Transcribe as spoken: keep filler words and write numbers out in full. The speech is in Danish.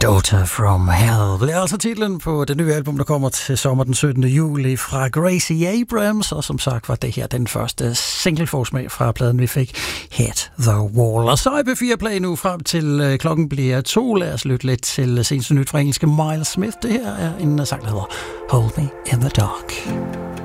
Daughter from Hell bliver altså titlen på det nye album, der kommer til sommer den syttende juli fra Gracie Abrams, og som sagt var det her den første singleforsmag fra pladen, vi fik, Hit the Wall. Og så er B fire Play nu frem til øh, klokken bliver to. Lad os lytte lidt til seneste nyt fra engelske Miles Smith. Det her er en sang, der hedder Hold Me in the Dark.